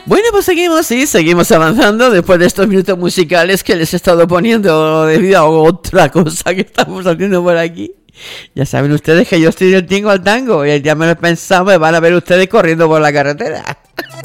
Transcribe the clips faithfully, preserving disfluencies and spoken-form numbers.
Bueno, pues seguimos, sí, seguimos avanzando después de estos minutos musicales que les he estado poniendo debido a otra cosa que estamos haciendo por aquí. Ya saben ustedes que yo estoy del tingo al tango y ya me lo pensaba, me van a ver ustedes corriendo por la carretera.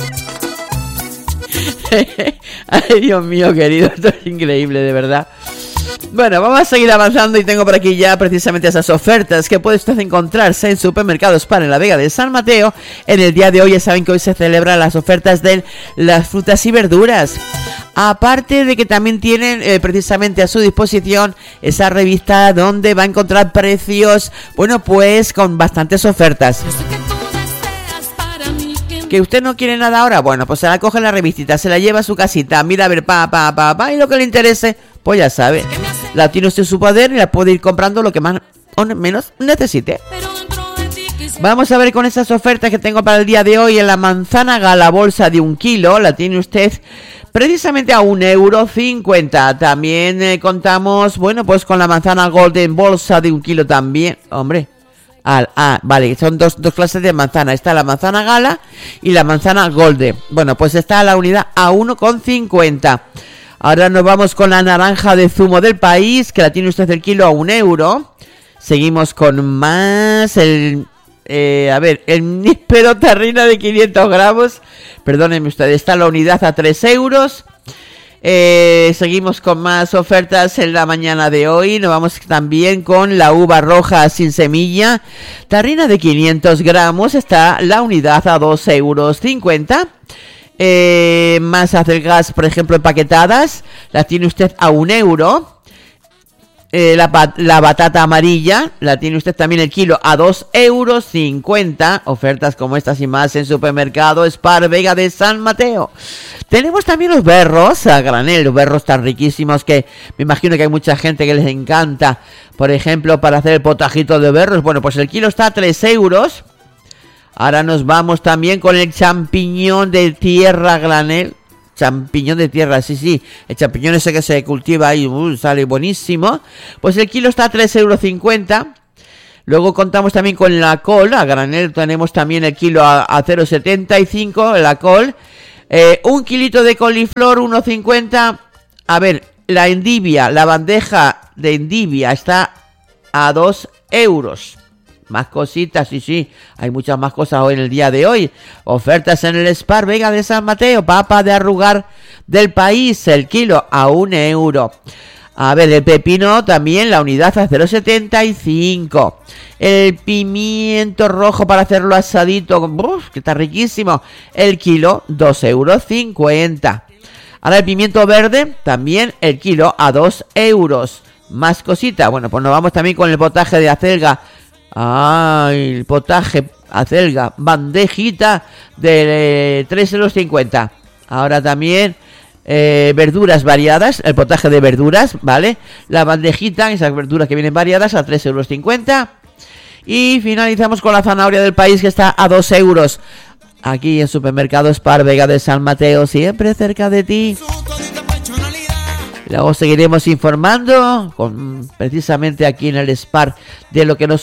Ay, Dios mío, querido, esto es increíble, de verdad. Bueno, vamos a seguir avanzando y tengo por aquí ya precisamente esas ofertas que puede usted encontrarse en Supermercados Spar en la Vega de San Mateo. En el día de hoy ya saben que hoy se celebran las ofertas de las frutas y verduras. Aparte de que también tienen eh, precisamente a su disposición esa revista donde va a encontrar precios, bueno, pues con bastantes ofertas. ¿Que usted no quiere nada ahora? Bueno, pues se la coge la revistita, se la lleva a su casita, mira a ver, pa, pa, pa, pa, y lo que le interese, pues ya sabe. La tiene usted en su poder y la puede ir comprando lo que más o menos necesite. Vamos a ver con esas ofertas que tengo para el día de hoy. En la manzana gala bolsa de un kilo, la tiene usted precisamente a un euro cincuenta. También eh, contamos, bueno, pues con la manzana golden bolsa de un kilo también, hombre. Ah, ah, vale, son dos, dos clases de manzana. Está la manzana gala y la manzana golden. Bueno, pues está la unidad a uno con cincuenta. Ahora nos vamos con la naranja de zumo del país, que la tiene usted el kilo a un euro. Seguimos con más el... Eh, a ver, el níspero tarrina de quinientos gramos. Perdónenme ustedes, está la unidad a tres euros. Eh, seguimos con más ofertas en la mañana de hoy. Nos vamos también con la uva roja sin semilla. Tarrina de quinientos gramos, está la unidad a dos euros cincuenta. Eh, más acelgas, por ejemplo, empaquetadas, las tiene usted a un euro. Eh, la, la batata amarilla la tiene usted también el kilo a dos euros cincuenta. Ofertas como estas y más en Supermercado Spar Vega de San Mateo. Tenemos también los berros a granel, los berros tan riquísimos que me imagino que hay mucha gente que les encanta. Por ejemplo, para hacer el potajito de berros, bueno, pues el kilo está a tres euros. Ahora nos vamos también con el champiñón de tierra granel. Champiñón de tierra, sí, sí. El champiñón ese que se cultiva ahí, uh, sale buenísimo. Pues el kilo está a tres euros cincuenta. Luego contamos también con la col. A granel tenemos también el kilo a, a cero coma setenta y cinco, la col. Eh, un kilito de coliflor, uno cincuenta. A ver, la endivia, la bandeja de endivia está a dos euros. Más cositas, sí, sí, hay muchas más cosas hoy en el día de hoy. Ofertas en el Spar Vega de San Mateo. Papa de arrugar del país, el kilo a un euro. A ver, el pepino también, la unidad a cero coma setenta y cinco. El pimiento rojo para hacerlo asadito, uf, que está riquísimo, el kilo dos euros cincuenta. Ahora el pimiento verde, también el kilo a dos euros. Más cositas, bueno, pues nos vamos también con el potaje de acelga. Ay, el potaje acelga, bandejita de tres euros cincuenta. Ahora también eh, verduras variadas, el potaje de verduras, ¿vale? La bandejita, esas verduras que vienen variadas a tres euros cincuenta. Y finalizamos con la zanahoria del país que está a dos euros. Aquí en Supermercado Spar Vega de San Mateo, siempre cerca de ti. Luego seguiremos informando con, precisamente aquí en el Spar de lo que nos